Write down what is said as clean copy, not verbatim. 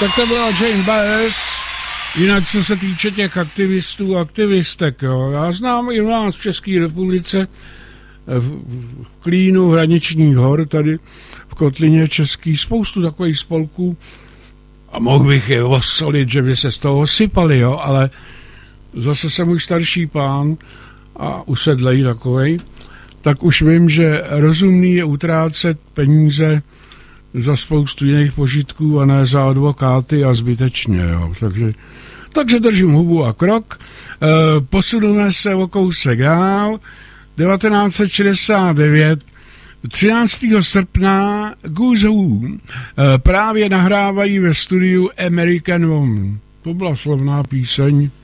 Tak to byla Jane Baez. Jinak co se týče těch aktivistů a aktivistek, jo, já znám i u nás v České republice v Klínu hraničních hor, tady v kotlině český, spoustu takových spolků a mohl bych je osolit, že by se z toho sypali, jo, ale zase jsem už starší pán a usedlej takovej, tak už vím, že rozumný je utrácet peníze za spoustu jiných požitků a ne za advokáty a zbytečně, jo. Takže držím hubu a krok. Posuneme se o kousek dál. 1969, 13. srpna Goose Who právě nahrávají ve studiu American Woman. To byla slavná píseň.